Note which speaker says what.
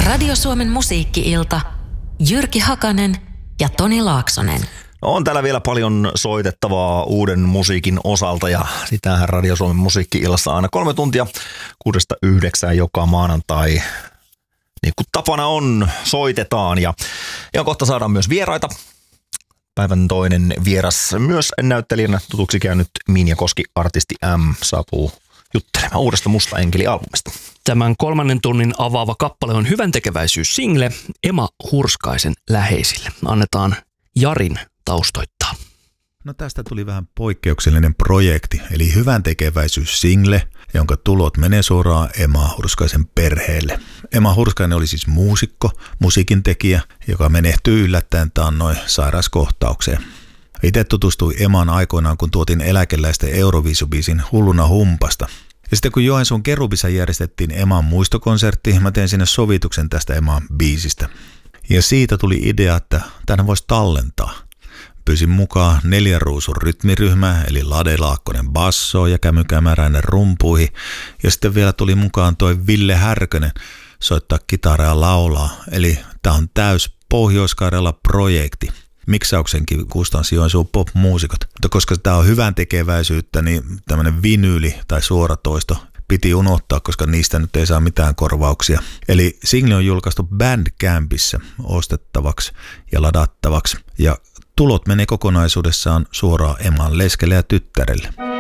Speaker 1: Radio Suomen musiikki-ilta. Jyrki Hakanen ja Toni Laaksonen.
Speaker 2: No, on täällä vielä paljon soitettavaa uuden musiikin osalta ja sitähän Radio Suomen musiikki-illassa aina 3 tuntia 6-9 joka maanantai. Niin kuin tapana on, soitetaan ja kohta saadaan myös vieraita. Päivän toinen vieras myös näyttelijänä tutuksi käynyt Minja Koski, artisti M, saapuu juttelemaan uudesta Musta enkeli-albumista.
Speaker 3: Tämän 3 tunnin avaava kappale on hyväntekeväisyys-single Emma Hurskaisen läheisille. Annetaan Jarin taustoittaa.
Speaker 4: No tästä tuli vähän poikkeuksellinen projekti, eli hyväntekeväisyys-single, jonka tulot menee suoraan Emma Hurskaisen perheelle. Emma Hurskainen oli siis muusikko, musiikintekijä, joka menehtyi yllättäen taannoin sairauskohtaukseen. Itse tutustui Emaan aikoinaan, kun tuotiin eläkeläisten Euroviisubiisin Hulluna humpasta. Ja sitten kun Joensuun Kerubissa järjestettiin Eman muistokonsertti, mä tein sinne sovituksen tästä Eman biisistä. Ja siitä tuli idea, että tänne voisi tallentaa. Pyysin mukaan 4 ruusun rytmiryhmää, eli Lade Laakkonen basso ja Kämy Kämäräinen rumpuihin. Ja sitten vielä tuli mukaan toi Ville Härkönen soittaa kitaraa ja laulaa. Eli tää on täys Pohjois-Karjala-projekti. Miksauksenkin kustansi Joensuun pop-muusikot. Mutta koska tämä on hyvän tekeväisyyttä, niin tämmöinen vinyyli tai suoratoisto piti unohtaa, koska niistä nyt ei saa mitään korvauksia. Eli single on julkaistu Bandcampissa ostettavaksi ja ladattavaksi. Ja tulot menee kokonaisuudessaan suoraan Eman leskelle ja tyttärelle.